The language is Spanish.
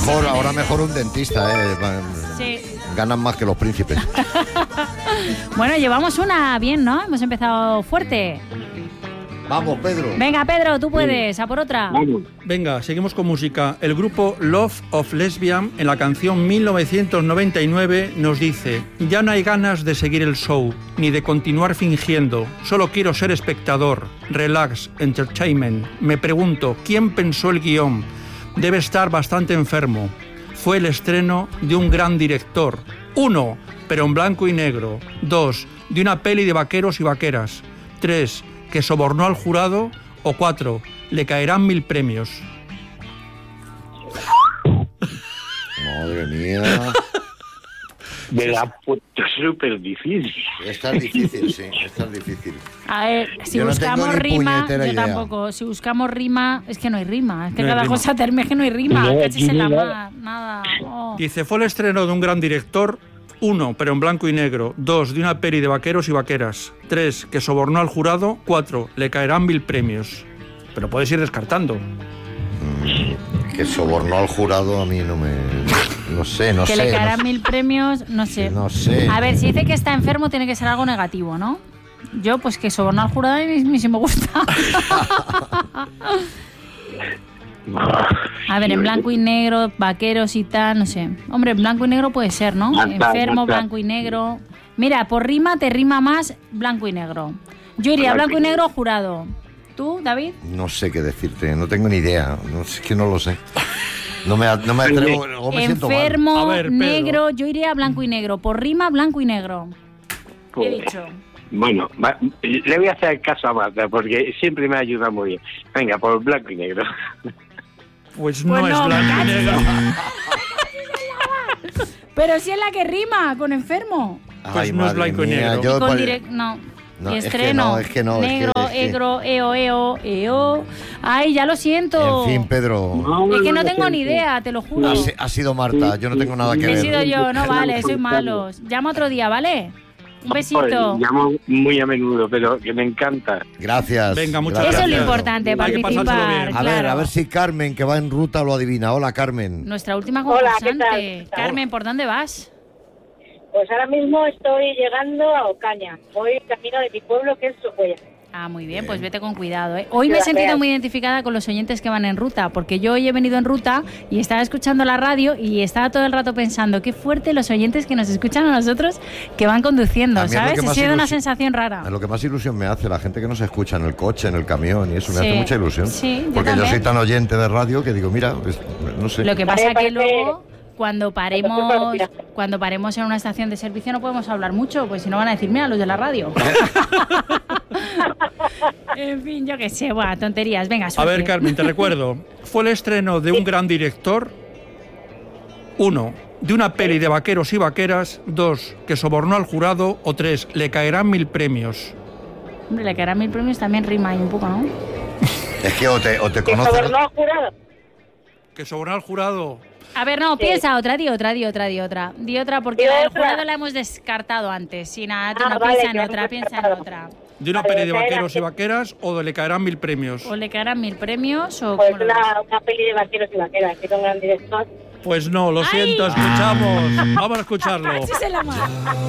mejor un dentista, Sí. Ganan más que los príncipes. Bueno, llevamos una bien, ¿no? Hemos empezado fuerte. Vamos, Pedro. Venga, Pedro, tú puedes, a por otra. Venga, seguimos con música. El grupo Love of Lesbian, en la canción 1999, nos dice: ya no hay ganas de seguir el show, ni de continuar fingiendo. Solo quiero ser espectador. Relax, entertainment. Me pregunto, ¿quién pensó el guión? Debe estar bastante enfermo. Fue el estreno de un gran director. 1, pero en blanco y negro. 2, de una peli de vaqueros y vaqueras. 3, que sobornó al jurado. O 4, le caerán 1000 premios. Madre mía. Me la ha puesto súper difícil. Esta es difícil, sí, esta es difícil. A ver, si Yo no buscamos tengo ni rima, puñetera yo idea. tampoco. Si buscamos rima, es que no hay rima. Es que No hay cada rima. cosa termina, es que no hay rima. No, Cachis en la no. mar, nada. Oh. Dice, fue el estreno de un gran director. 1, pero en blanco y negro. 2, de una peli de vaqueros y vaqueras. 3, que sobornó al jurado. 4, le caerán 1000 premios. Pero puedes ir descartando. Que sobornó al jurado a mí no me... No sé. Que le caerán 1000 premios, no sé. No sé. A ver, si dice que está enfermo, tiene que ser algo negativo, ¿no? Yo, pues que soborno al jurado a mí sí me gusta. A ver, en blanco y negro, vaqueros y tal, no sé. Hombre, en blanco y negro puede ser, ¿no? Enfermo, blanco y negro. Mira, por rima te rima más blanco y negro. Yo iría blanco y negro, jurado. ¿Tú, David? No sé qué decirte, no tengo ni idea. No sé, es que no lo sé. No me atrevo, luego me siento mal. Enfermo, A ver, Pedro. negro, yo iría blanco y negro. Por rima, blanco y negro. ¿Qué he dicho? Bueno, le voy a hacer caso a Marta porque siempre me ayuda muy bien. Venga, por blanco y negro. Pues no Pues es no, blanco y negro. Pero si es la que rima, con enfermo. Pues no es madre blanco y mía, negro. yo Con pare- direct... No. No, Y es que estreno. no, es que no, es que- Negro, es que- egro, eo. Ay, ya lo siento. En fin, Pedro, Es que no tengo ni idea, te lo juro. ha sido Marta, yo no tengo nada que He ver. sido yo, no vale, soy malos. Llama otro día, ¿vale? Un besito. Llamo muy a menudo, pero que me encanta. Gracias. Venga, muchas Eso es gracias. lo importante, Hay que pasárselo participar. bien. A ver, claro. a ver si Carmen, que va en ruta, lo adivina. Hola, Carmen. Nuestra última Hola, ¿qué concursante. tal? Carmen, ¿por dónde vas? Pues ahora mismo estoy llegando a Ocaña. Voy camino de mi pueblo, que es Socuella. Ah, muy bien, pues vete con cuidado, ¿eh? Hoy me he sentido muy identificada con los oyentes que van en ruta, porque yo hoy he venido en ruta y estaba escuchando la radio y estaba todo el rato pensando, qué fuerte los oyentes que nos escuchan a nosotros que van conduciendo, A mí es lo ¿sabes? que Ha más sido una ilusión- sensación rara. Es lo que más ilusión me hace, la gente que nos escucha en el coche, en el camión, y eso me Sí. hace mucha ilusión. Sí, yo porque yo también. soy tan oyente de radio que digo, mira, no sé. Lo que pasa Parece- que luego, cuando paremos en una estación de servicio no podemos hablar mucho, pues si no van a decir, mira, los de la radio. En fin, yo qué sé, buah, tonterías. Venga, A suerte. ver, Carmen, te recuerdo. Fue el estreno de un gran director. 1, de una peli de vaqueros y vaqueras. 2, que sobornó al jurado. O 3, le caerán 1000 premios. Hombre, le caerán 1000 premios también rima ahí un poco, ¿no? Es que o te ¿Que conocen... sobornó al jurado? Que sobornó al jurado. A ver, no, piensa otra, di otra, porque Di la del otra. jurado la hemos descartado antes. Sí, nada, tú no vale, piensa en que otra, hemos piensa en descartado. otra. De una Vale, peli de le caerán- vaqueros y vaqueras. O de le caerán 1000 premios. O le caerán 1000 premios o... Pues ¿cómo lo ves? una peli de vaqueros y vaqueras, que es un gran director. Pues no, lo siento, escuchamos. Vamos a escucharlo. Cachis en la mar.